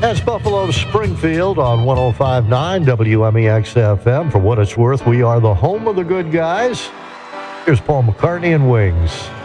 That's Buffalo Springfield on 105.9 WMEX FM. For what it's worth, we are the home of the good guys. Here's Paul McCartney and Wings.